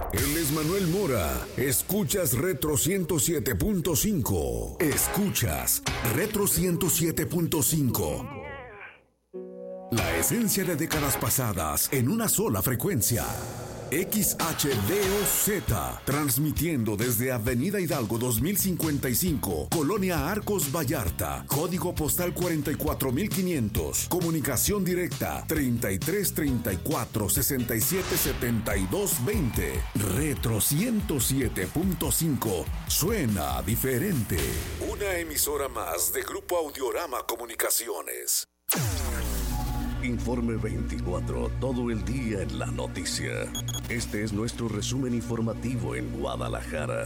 Él es Manuel Mora. Escuchas Retro 107.5. Escuchas Retro 107.5. La esencia de décadas pasadas en una sola frecuencia. XHDOZ, transmitiendo desde Avenida Hidalgo 2055, Colonia Arcos Vallarta, código postal 44500, comunicación directa 3334-677220, Retro 107.5, suena diferente. Una emisora más de Grupo Audiorama Comunicaciones. Informe 24, todo el día en la noticia. Este es nuestro resumen informativo en Guadalajara.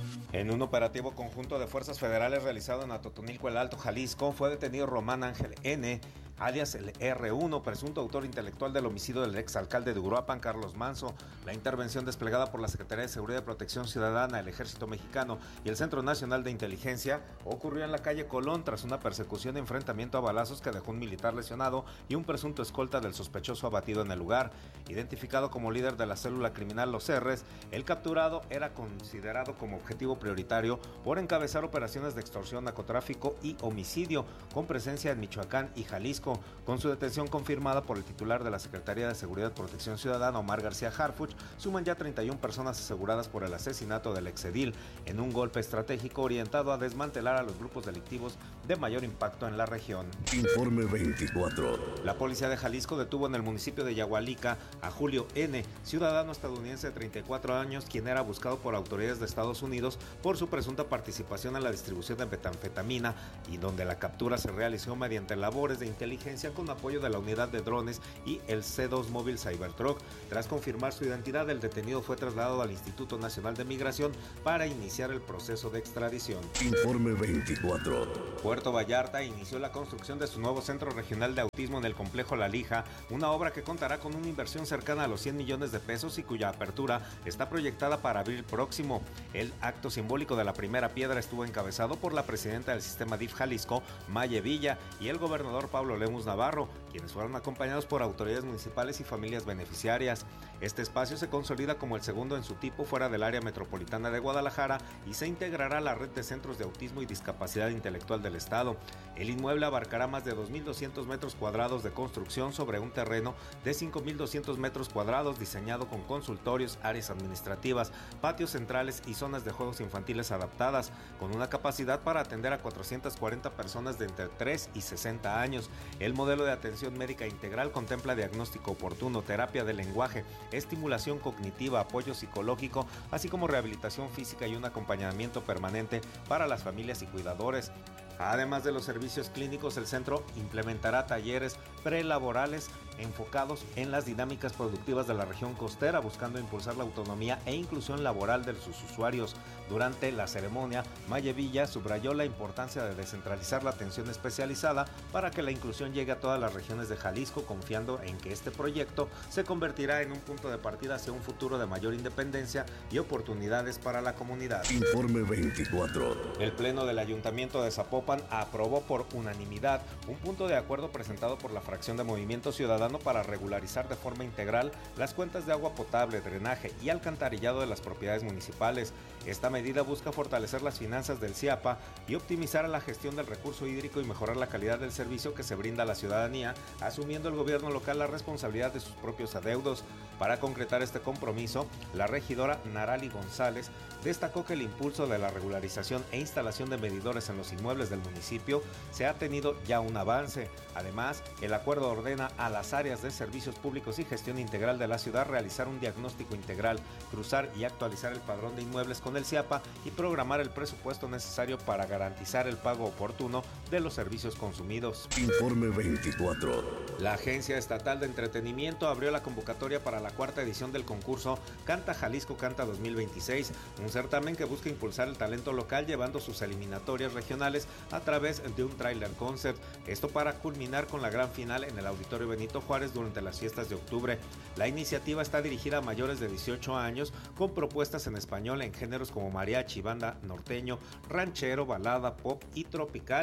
En un operativo conjunto de fuerzas federales realizado en Atotonilco, el Alto, Jalisco, fue detenido Román Ángel N., alias el R1, presunto autor intelectual del homicidio del exalcalde de Uruapan, Carlos Manso. La intervención desplegada por la Secretaría de Seguridad y Protección Ciudadana, el Ejército Mexicano y el Centro Nacional de Inteligencia ocurrió en la calle Colón tras una persecución de enfrentamiento a balazos que dejó un militar lesionado y un presunto escolta del sospechoso abatido en el lugar. Identificado como líder de la célula criminal Los R's, el capturado era considerado como objetivo prioritario por encabezar operaciones de extorsión, narcotráfico y homicidio, con presencia en Michoacán y Jalisco. Con su detención confirmada por el titular de la Secretaría de Seguridad y Protección Ciudadana, Omar García Harfuch, suman ya 31 personas aseguradas por el asesinato del exedil en un golpe estratégico orientado a desmantelar a los grupos delictivos de mayor impacto en la región. Informe 24. La policía de Jalisco detuvo en el municipio de Yahualica a Julio N., ciudadano estadounidense de 34 años, quien era buscado por autoridades de Estados Unidos por su presunta participación en la distribución de metanfetamina, y donde la captura se realizó mediante labores de inteligencia con apoyo de la unidad de drones y el C2 Móvil Cybertruck. Tras confirmar su identidad, el detenido fue trasladado al Instituto Nacional de Migración para iniciar el proceso de extradición. Informe 24. Puerto Vallarta inició la construcción de su nuevo Centro Regional de Autismo en el Complejo La Lija, una obra que contará con una inversión cercana a los 100 millones de pesos y cuya apertura está proyectada para abril próximo. El acto simbólico de la primera piedra estuvo encabezado por la presidenta del sistema DIF Jalisco, Maye Villa, y el gobernador Pablo Lemus Navarro, quienes fueron acompañados por autoridades municipales y familias beneficiarias. Este espacio se consolida como el segundo en su tipo fuera del área metropolitana de Guadalajara y se integrará a la red de centros de autismo y discapacidad intelectual del estado. El inmueble abarcará más de 2.200 metros cuadrados de construcción sobre un terreno de 5.200 metros cuadrados, diseñado con consultorios, áreas administrativas, patios centrales y zonas de juegos infantiles adaptadas, con una capacidad para atender a 440 personas de entre 3 y 60 años. El modelo de atención médica integral contempla diagnóstico oportuno, terapia de lenguaje, estimulación cognitiva, apoyo psicológico, así como rehabilitación física y un acompañamiento permanente para las familias y cuidadores. Además de los servicios clínicos, el centro implementará talleres prelaborales enfocados en las dinámicas productivas de la región costera, buscando impulsar la autonomía e inclusión laboral de sus usuarios. Durante la ceremonia, Maye Villa subrayó la importancia de descentralizar la atención especializada para que la inclusión llegue a todas las regiones de Jalisco, confiando en que este proyecto se convertirá en un punto de partida hacia un futuro de mayor independencia y oportunidades para la comunidad. Informe 24. El Pleno del Ayuntamiento de Zapopan aprobó por unanimidad un punto de acuerdo presentado por la fracción de Movimiento Ciudadano para regularizar de forma integral las cuentas de agua potable, drenaje y alcantarillado de las propiedades municipales. Esta medida busca fortalecer las finanzas del CIAPA y optimizar la gestión del recurso hídrico y mejorar la calidad del servicio que se brinda a la ciudadanía, asumiendo el gobierno local la responsabilidad de sus propios adeudos. Para concretar este compromiso, la regidora Narali González destacó que el impulso de la regularización e instalación de medidores en los inmuebles del municipio se ha tenido ya un avance. Además, el acuerdo ordena a las áreas de servicios públicos y gestión integral de la ciudad realizar un diagnóstico integral, cruzar y actualizar el padrón de inmuebles con el CIAPA y programar el presupuesto necesario para garantizar el pago oportuno de los servicios consumidos. Informe 24. La Agencia Estatal de Entretenimiento abrió la convocatoria para la cuarta edición del concurso Canta Jalisco Canta 2026, un certamen que busca impulsar el talento local llevando sus eliminatorias regionales a través de un trailer concert, esto para culminar con la gran final en el Auditorio Benito Juárez durante las fiestas de octubre. La iniciativa está dirigida a mayores de 18 años con propuestas en español en géneros como mariachi, banda norteño, ranchero, balada, pop y tropical.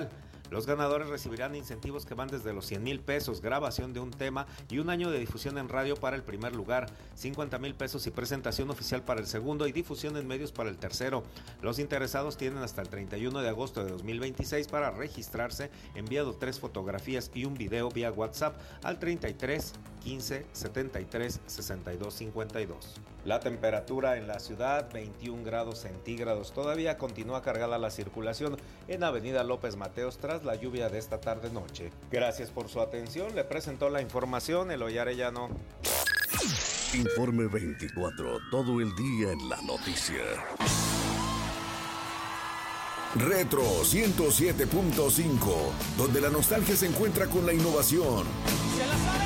Los ganadores recibirán incentivos que van desde los 100,000 pesos, grabación de un tema y un año de difusión en radio para el primer lugar, 50,000 pesos y presentación oficial para el segundo y difusión en medios para el tercero. Los interesados tienen hasta el 31 de agosto de 2026 para registrarse, enviando 3 fotografías y un video vía WhatsApp al 33 15 73 62 52. La temperatura en la ciudad, 21 grados centígrados. Todavía continúa cargada la circulación en Avenida López Mateos tras la lluvia de esta tarde-noche. Gracias por su atención. Le presentó la información Eloy Arellano. Informe 24. Todo el día en la noticia. Retro 107.5, donde la nostalgia se encuentra con la innovación. ¡Se la sabe!